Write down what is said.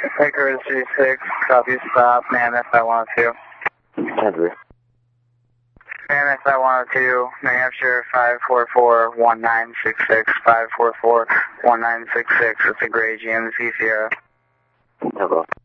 Icarus 36, copy stop, Mammoth I-102. Henry. Mammoth I-102, New Hampshire 544-1966, 544-1966, it's a gray GMC Sierra. No problem.